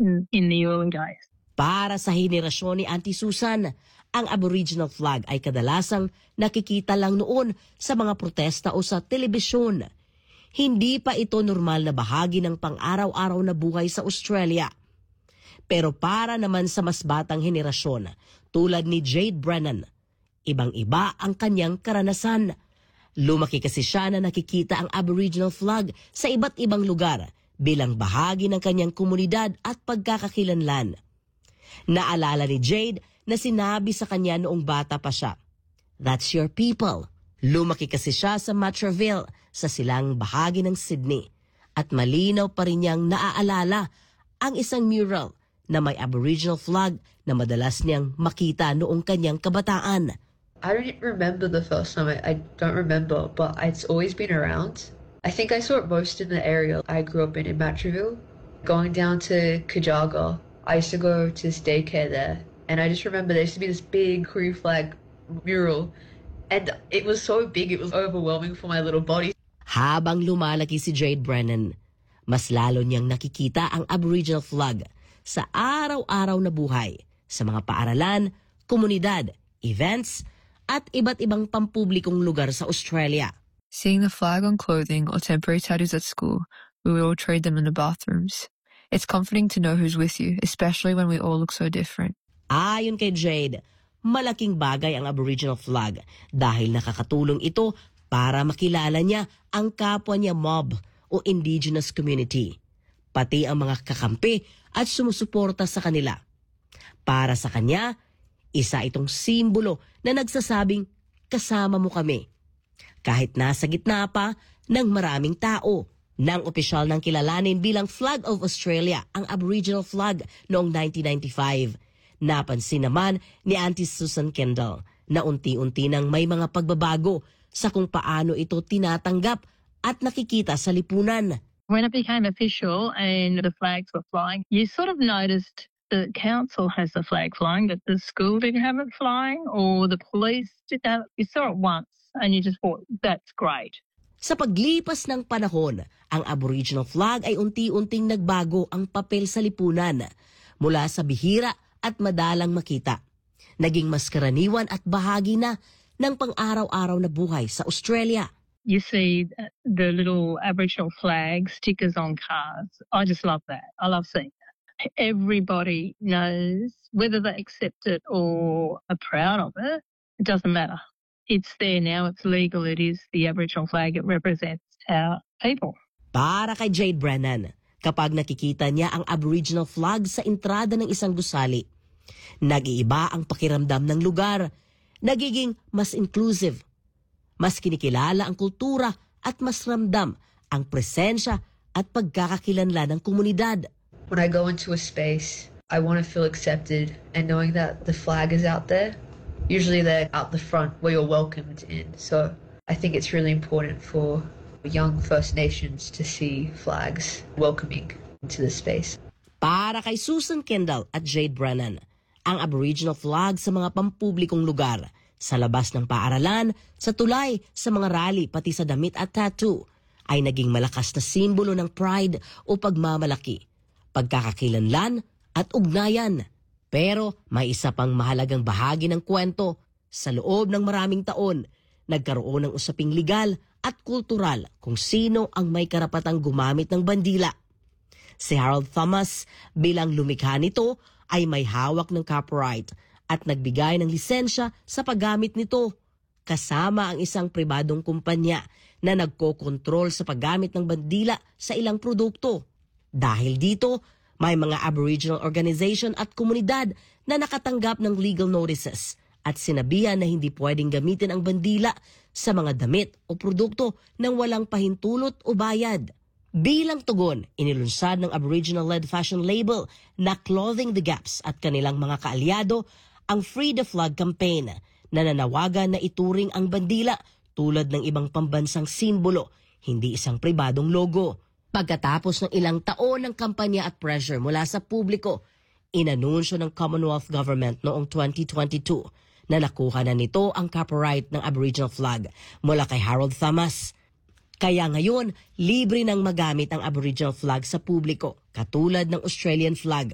in the early days. Para sa henerasyon ni Auntie Susan, ang Aboriginal flag ay kadalasang nakikita lang noon sa mga protesta o sa telebisyon. Hindi pa ito normal na bahagi ng pang-araw-araw na buhay sa Australia. Pero para naman sa mas batang henerasyon, tulad ni Jade Brennan, ibang-iba ang kanyang karanasan. Lumaki kasi siya na nakikita ang Aboriginal flag sa iba't ibang lugar bilang bahagi ng kanyang komunidad at pagkakakilanlan. Naalala ni Jade na sinabi sa kanya noong bata pa siya, "That's your people." Lumaki kasi siya sa Matraville sa silang bahagi ng Sydney at malinaw pa rin niyang naaalala ang isang mural na may Aboriginal flag na madalas niyang makita noong kanyang kabataan. I don't remember the first time. I don't remember, but it's always been around. I think I saw it most in the area I grew up in Matraville. Going down to Kajaga, I used to go to this daycare there, and I just remember there used to be this big Koori flag mural, and it was so big it was overwhelming for my little body. Habang lumalaki si Jade Brennan, mas lalo niyang nakikita ang Aboriginal flag sa araw-araw na buhay, sa mga paaralan, komunidad, events, at iba't ibang pampublikong lugar sa Australia. Seeing the flag on clothing or temporary tattoos at school, we would all trade them in the bathrooms. It's comforting to know who's with you, especially when we all look so different. Ayon kay Jade, malaking bagay ang Aboriginal flag dahil nakakatulong ito para makilala niya ang kapwa niya mob o indigenous community, pati ang mga kakampi at sumusuporta sa kanila. Para sa kanya, isa itong simbolo na nagsasabing kasama mo kami. Kahit nasa gitna pa ng maraming tao. Nang opisyal ng kilalanin bilang Flag of Australia ang Aboriginal flag noong 1995, napansin naman ni Auntie Susan Kendall na unti-unti nang may mga pagbabago sa kung paano ito tinatanggap at nakikita sa lipunan. When it became official and the flags were flying, you sort of noticed the council has the flag flying, that the school didn't have it flying, or the police didn't have it. You saw it once and you just thought, that's great. Sa paglipas ng panahon, ang Aboriginal flag ay unti-unting nagbago ang papel sa lipunan mula sa bihira at madalang makita. Naging mas karaniwan at bahagi na ng pang-araw-araw na buhay sa Australia. You see the little Aboriginal flag stickers on cars. I just love that. I love seeing that. Everybody knows whether they accept it or are proud of it. It doesn't matter. It's there now, it's legal, it is the Aboriginal flag, it represents our people. Para kay Jade Brennan, kapag nakikita niya ang Aboriginal flag sa entrada ng isang gusali, nag-iiba ang pakiramdam ng lugar, nagiging mas inclusive, mas kinikilala ang kultura at mas ramdam ang presensya at pagkakakilanlan ng komunidad. When I go into a space, I want to feel accepted, and knowing that the flag is out there, usually they're out the front where you're welcomed in. So I think it's really important for young First Nations to see flags welcoming into the space. Para kay Susan Kendall at Jade Brennan, ang Aboriginal flag sa mga pampublikong lugar, sa labas ng paaralan, sa tulay, sa mga rally, pati sa damit at tattoo, ay naging malakas na simbolo ng pride o pagmamalaki, pagkakakilanlan at ugnayan. Pero may isa pang mahalagang bahagi ng kwento. Sa loob ng maraming taon, nagkaroon ng usaping legal at kultural kung sino ang may karapatang gumamit ng bandila. Si Harold Thomas bilang lumikha nito ay may hawak ng copyright at nagbigay ng lisensya sa paggamit nito, kasama ang isang pribadong kumpanya na nagkokontrol sa paggamit ng bandila sa ilang produkto. Dahil dito, may mga Aboriginal organization at komunidad na nakatanggap ng legal notices at sinabihan na hindi pwedeng gamitin ang bandila sa mga damit o produkto nang walang pahintulot o bayad. Bilang tugon, inilunsad ng Aboriginal-led fashion label na Clothing the Gaps at kanilang mga kaalyado ang Free the Flag campaign na nanawagan na ituring ang bandila tulad ng ibang pambansang simbolo, hindi isang pribadong logo. Pagkatapos ng ilang taon ng kampanya at pressure mula sa publiko, inanunsyo ng Commonwealth Government noong 2022 na nakuha na nito ang copyright ng Aboriginal flag mula kay Harold Thomas. Kaya ngayon, libre nang magamit ang Aboriginal flag sa publiko, katulad ng Australian flag